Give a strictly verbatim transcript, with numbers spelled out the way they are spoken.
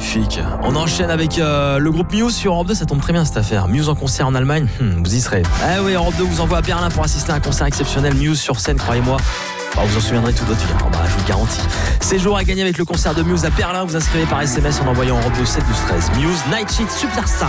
Magnifique. On enchaîne avec euh, le groupe Muse sur Europe deux, ça tombe très bien cette affaire. Muse en concert en Allemagne, hmm, vous y serez. Ah oui, Europe deux vous envoie à Berlin pour assister à un concert exceptionnel. Muse sur scène, croyez-moi. Bah, vous en souviendrez tout votre vie, hein, bah, je vous le garantis. Séjour à gagner avec le concert de Muse à Berlin. Vous inscrivez par S M S en envoyant Europe deux sept douze treize. Muse, Night Shift, Superstar.